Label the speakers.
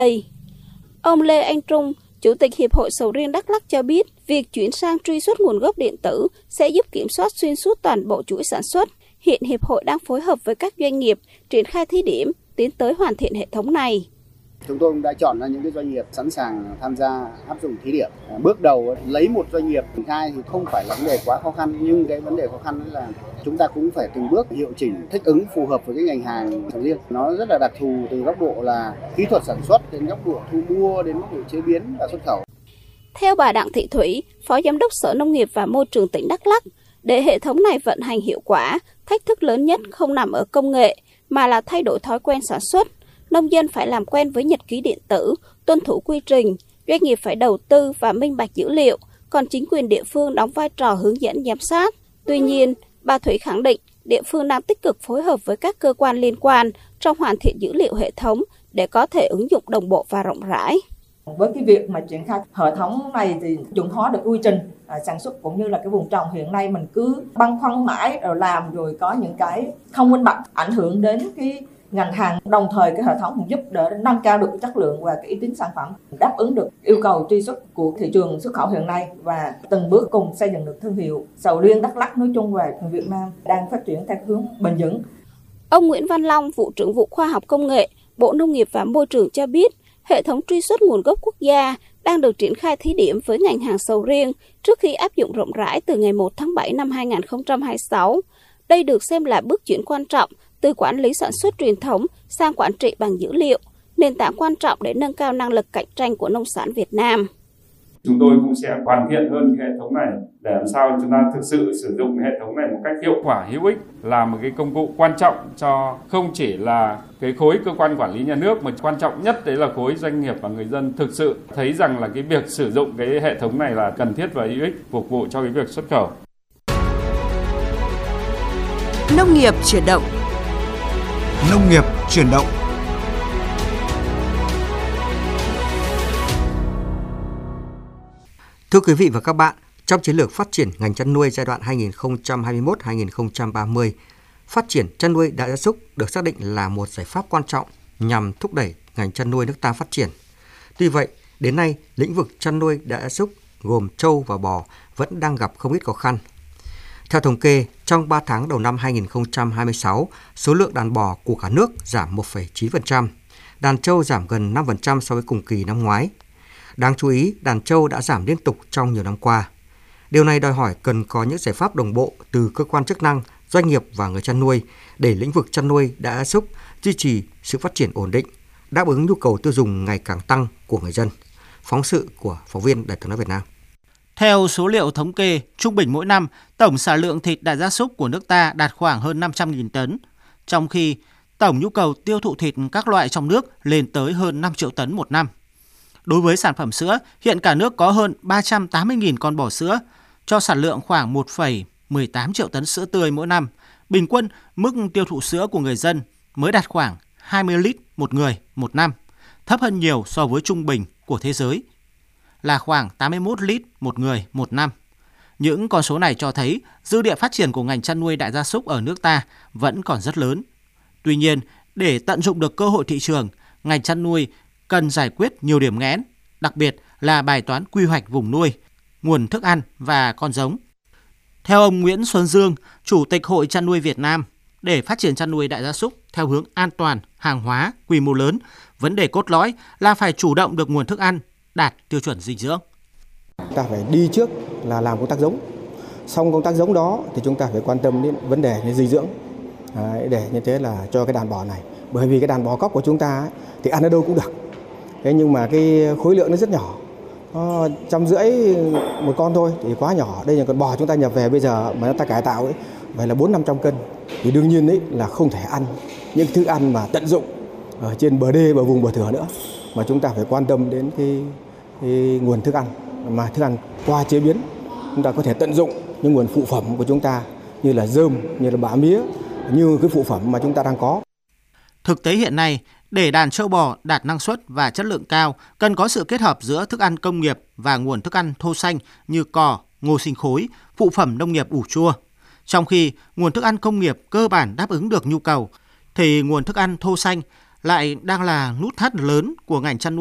Speaker 1: đây. Ông Lê Anh Trung, Chủ tịch Hiệp hội Sầu riêng Đắk Lắk cho biết, việc chuyển sang truy xuất nguồn gốc điện tử sẽ giúp kiểm soát xuyên suốt toàn bộ chuỗi sản xuất. Hiện Hiệp hội đang phối hợp với các doanh nghiệp triển khai thí điểm, tiến tới hoàn thiện hệ thống này.
Speaker 2: Chúng tôi đã chọn ra những cái doanh nghiệp sẵn sàng tham gia áp dụng thí điểm. Bước đầu lấy một doanh nghiệp triển khai thì không phải là vấn đề quá khó khăn, nhưng cái vấn đề khó khăn là chúng ta cũng phải từng bước hiệu chỉnh, thích ứng phù hợp với cái ngành hàng sầu riêng. Nó rất là đặc thù từ góc độ là kỹ thuật sản xuất đến góc độ thu mua đến góc độ chế biến và xuất khẩu.
Speaker 1: Theo bà Đặng Thị Thủy, Phó Giám đốc Sở Nông nghiệp và Môi trường tỉnh Đắk Lắk, để hệ thống này vận hành hiệu quả, thách thức lớn nhất không nằm ở công nghệ mà là thay đổi thói quen sản xuất. Nông dân phải làm quen với nhật ký điện tử, tuân thủ quy trình, doanh nghiệp phải đầu tư và minh bạch dữ liệu, còn chính quyền địa phương đóng vai trò hướng dẫn giám sát. Tuy nhiên, bà Thủy khẳng định địa phương đang tích cực phối hợp với các cơ quan liên quan trong hoàn thiện dữ liệu hệ thống để có thể ứng dụng đồng bộ và rộng rãi.
Speaker 3: Với cái việc mà triển khai hệ thống này thì chuẩn hóa được quy trình sản xuất cũng như là cái vùng trồng hiện nay mình cứ băn khoăn mãi rồi làm rồi có những cái không minh bạch ảnh hưởng đến cái ngành hàng. Đồng thời cái hệ thống cũng giúp để nâng cao được chất lượng và cái uy tín sản phẩm, đáp ứng được yêu cầu truy xuất của thị trường xuất khẩu hiện nay và từng bước cùng xây dựng được thương hiệu sầu riêng Đắk Lắk nói chung và Việt Nam đang phát triển theo hướng bền vững.
Speaker 1: Ông Nguyễn Văn Long, Vụ trưởng Vụ Khoa học Công nghệ, Bộ Nông nghiệp và Môi trường cho biết, hệ thống truy xuất nguồn gốc quốc gia đang được triển khai thí điểm với ngành hàng sầu riêng trước khi áp dụng rộng rãi từ ngày 1 tháng 7 năm 2026. Đây được xem là bước chuyển quan trọng từ quản lý sản xuất truyền thống sang quản trị bằng dữ liệu, nền tảng quan trọng để nâng cao năng lực cạnh tranh của nông sản Việt Nam.
Speaker 4: Chúng tôi cũng sẽ hoàn thiện hơn cái hệ thống này để làm sao chúng ta thực sự sử dụng hệ thống này một cách hiệu quả, hữu ích, là một cái công cụ quan trọng cho không chỉ là cái khối cơ quan quản lý nhà nước mà quan trọng nhất đấy là khối doanh nghiệp và người dân thực sự thấy rằng là cái việc sử dụng cái hệ thống này là cần thiết và hữu ích phục vụ cho cái việc xuất khẩu.
Speaker 5: Nông nghiệp chuyển động.
Speaker 6: Nông nghiệp chuyển động. Thưa quý vị và các bạn, trong chiến lược phát triển ngành chăn nuôi giai đoạn 2021-2030, phát triển chăn nuôi đại gia súc được xác định là một giải pháp quan trọng nhằm thúc đẩy ngành chăn nuôi nước ta phát triển. Tuy vậy, đến nay, lĩnh vực chăn nuôi đại gia súc gồm trâu và bò vẫn đang gặp không ít khó khăn. Theo thống kê, trong 3 tháng đầu năm 2026, số lượng đàn bò của cả nước giảm 1,9%, đàn trâu giảm gần 5% so với cùng kỳ năm ngoái. Đáng chú ý, đàn trâu đã giảm liên tục trong nhiều năm qua. Điều này đòi hỏi cần có những giải pháp đồng bộ từ cơ quan chức năng, doanh nghiệp và người chăn nuôi để lĩnh vực chăn nuôi đại gia súc duy trì sự phát triển ổn định, đáp ứng nhu cầu tiêu dùng ngày càng tăng của người dân. Phóng sự của phóng viên Đài Tiếng nói Việt Nam.
Speaker 7: Theo số liệu thống kê, trung bình mỗi năm, tổng sản lượng thịt đại gia súc của nước ta đạt khoảng hơn 500.000 tấn, trong khi tổng nhu cầu tiêu thụ thịt các loại trong nước lên tới hơn 5 triệu tấn một năm. Đối với sản phẩm sữa, hiện cả nước có hơn 380.000 con bò sữa, cho sản lượng khoảng 1,18 triệu tấn sữa tươi mỗi năm. Bình quân, mức tiêu thụ sữa của người dân mới đạt khoảng 20 lít một người một năm, thấp hơn nhiều so với trung bình của thế giới là khoảng 81 lít một người một năm. Những con số này cho thấy dư địa phát triển của ngành chăn nuôi đại gia súc ở nước ta vẫn còn rất lớn. Tuy nhiên, để tận dụng được cơ hội thị trường, ngành chăn nuôi cần giải quyết nhiều điểm nghẽn, đặc biệt là bài toán quy hoạch vùng nuôi, nguồn thức ăn và con giống. Theo ông Nguyễn Xuân Dương, Chủ tịch Hội Chăn nuôi Việt Nam, để phát triển chăn nuôi đại gia súc theo hướng an toàn, hàng hóa, quy mô lớn, vấn đề cốt lõi là phải chủ động được nguồn thức ăn đạt tiêu chuẩn dinh dưỡng.
Speaker 8: Ta phải đi trước là làm công tác giống. Xong công tác giống đó thì chúng ta phải quan tâm đến vấn đề như dinh dưỡng. Để như thế là cho cái đàn bò này. Bởi vì cái đàn bò cóc của chúng ta thì ăn ở đâu cũng được. Thế nhưng mà cái khối lượng nó rất nhỏ. 150 một con thôi thì quá nhỏ. Đây là con bò chúng ta nhập về bây giờ mà ta cải tạo ấy, vậy là 400-500 cân. Thì đương nhiên ấy là không thể ăn những thức ăn mà tận dụng ở trên bờ đê, bờ vùng, bờ thửa nữa. Mà chúng ta phải quan tâm đến cái nguồn thức ăn, mà thức ăn qua chế biến chúng ta có thể tận dụng những nguồn phụ phẩm của chúng ta như là rơm, như là bã mía, như cái phụ phẩm mà chúng ta đang có.
Speaker 7: Thực tế hiện nay, để đàn trâu bò đạt năng suất và chất lượng cao, cần có sự kết hợp giữa thức ăn công nghiệp và nguồn thức ăn thô xanh như cỏ, ngô sinh khối, phụ phẩm nông nghiệp ủ chua. Trong khi nguồn thức ăn công nghiệp cơ bản đáp ứng được nhu cầu, thì nguồn thức ăn thô xanh lại đang là nút thắt lớn của ngành chăn nuôi